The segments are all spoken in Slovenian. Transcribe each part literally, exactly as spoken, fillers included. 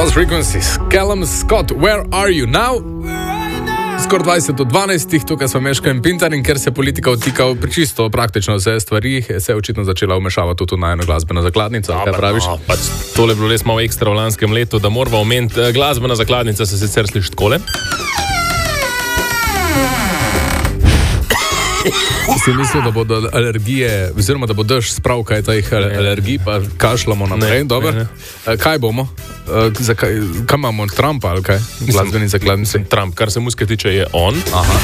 Lost Frequencies, Callum Scott, Where Are You Now? Skoraj dvajset do dvanajst, tukaj smo Meško in Pintar, in ker se politika vtika v čisto praktično vse stvari, se je očitno začela vmešavati tudi na eno glasbeno zakladnico. Kaj praviš? No, pač, tole je bilo res malo ekstra v lanskem letu, da moramo omeniti. Glasbena zakladnica se sicer sliši takole. Si mislil, da bodo alergije, oziroma da bo dež sprav kaj teh alergij, pa kašljamo naprej, dobro? Ne, ne. Kaj bomo? Zakaj, kaj imamo, Trumpa ali kaj? Glasbeni zakladnici? Trump, kar se muzike tiče, je on. Aha.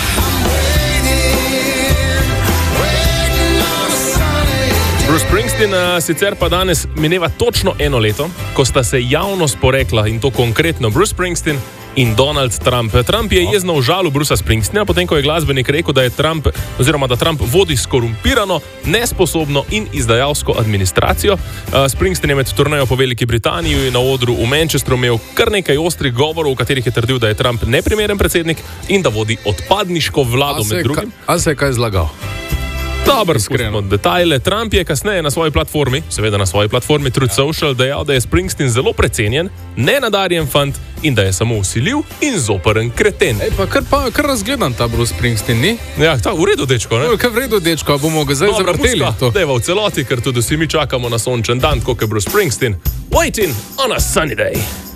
Bruce Springsteen sicer pa danes mineva točno eno leto, ko sta se javno sporekla, in to konkretno Bruce Springsteen in Donald Trump. Trump je jezno užalil Brucea Springsteena, potem ko je glasbenik rekel, da je Trump, oziroma da Trump vodi skorumpirano, nesposobno in izdajalsko administracijo. Springsteen je med turnejo po Veliki Britaniji na odru v Manchesteru imel kar nekaj ostrih govorov, v katerih je trdil, da je Trump neprimeren predsednik in da vodi odpadniško vlado med drugim. Ali se je kaj zlagal? Dobar, spustimo detajle. Trump je kasneje na svoji platformi, seveda na svoji platformi Truth Social, dejal, da je Springsteen zelo precenjen, nenadarjen fant in da je samo vsiljiv in zoperen kreten. Ej, pa kar, pa, kar razgledan ta Bruce Springsteen, ni? Ja, ta, v redu, dečko, ne? Kaj v redu, dečko, bomo ga zdaj zavrteli. Dejva v celoti, ker tudi vsi mi čakamo na sončen dan, kot je Bruce Springsteen. Waiting on a sunny day.